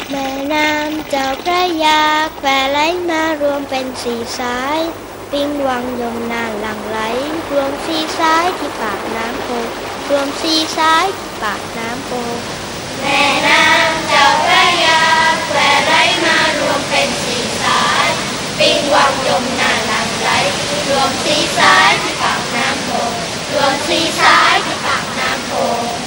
แม่น้ำเจ้าพระยาแควไหลมารวมเป็นสี่สายปิงวังยมนานหลั่งไหลรวมสี่สายที่ปากน้ำโพรวมสี่สายที่ปากน้ำโพแม่น้ำเจ้าพระยาแควไหลมารวมเป็นสี่สายปิงวังยมนานหลั่งไหลรวมสี่สายที่ปากน้ำโพรวมสี่สายที่ปากน้ำโพ